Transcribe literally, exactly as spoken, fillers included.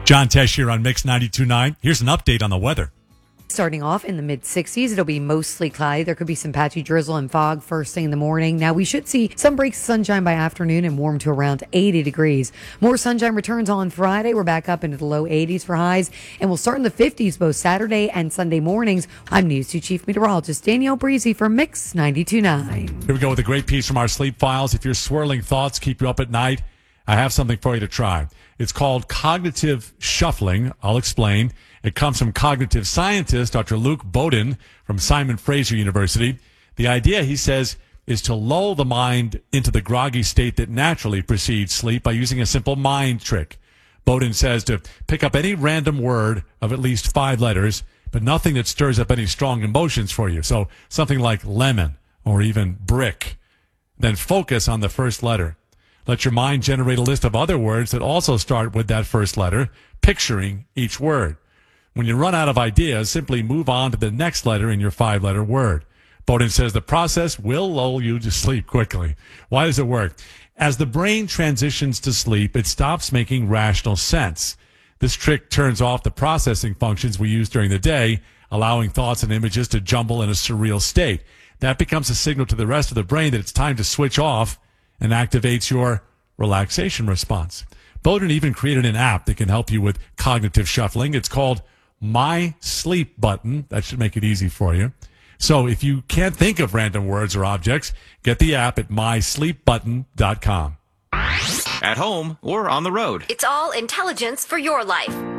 John Tesh here on Mix ninety-two point nine. Here's an update on the weather. Starting off in the mid sixties, it'll be mostly cloudy. There could be some patchy drizzle and fog first thing in the morning. Now, we should see some breaks of sunshine by afternoon and warm to around eighty degrees. More sunshine returns on Friday. We're back up into the low eighties for highs, and we'll start in the fifties both Saturday and Sunday mornings. I'm News two Chief Meteorologist Danielle Breezy for Mix ninety-two point nine. Here we go with a great piece from our sleep files. If your swirling thoughts keep you up at night, I have something for you to try. It's called cognitive shuffling. I'll explain. It comes from cognitive scientist Doctor Luke Bowden from Simon Fraser University. The idea, he says, is to lull the mind into the groggy state that naturally precedes sleep by using a simple mind trick. Bowden says to pick up any random word of at least five letters, but nothing that stirs up any strong emotions for you. So something like lemon or even brick. Then focus on the first letter. Let your mind generate a list of other words that also start with that first letter, picturing each word. When you run out of ideas, simply move on to the next letter in your five-letter word. Bowden says the process will lull you to sleep quickly. Why does it work? As the brain transitions to sleep, it stops making rational sense. This trick turns off the processing functions we use during the day, allowing thoughts and images to jumble in a surreal state. That becomes a signal to the rest of the brain that it's time to switch off and activates your relaxation response. Bowden even created an app that can help you with cognitive shuffling. It's called My Sleep Button. That should make it easy for you. So if you can't think of random words or objects, get the app at my sleep button dot com. At home or on the road. It's all intelligence for your life.